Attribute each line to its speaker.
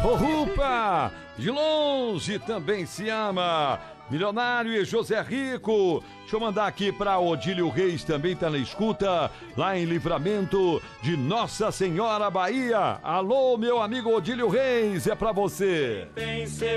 Speaker 1: Opa! De longe também se ama. Milionário e José Rico. Deixa eu mandar aqui para Odílio Reis, também tá na escuta, lá em Livramento de Nossa Senhora, Bahia. Alô, meu amigo Odílio Reis, é para você.